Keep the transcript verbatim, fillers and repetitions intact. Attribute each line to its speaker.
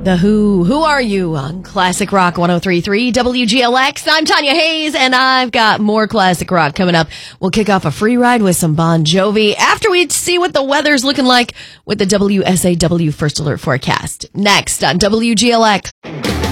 Speaker 1: The Who. Who are you on Classic Rock one oh three point three W G L X? I'm Tanya Hayes, and I've got more classic rock coming up. We'll kick off a free ride with some Bon Jovi after we see what the weather's looking like with the W S A W First Alert forecast. Next on W G L X.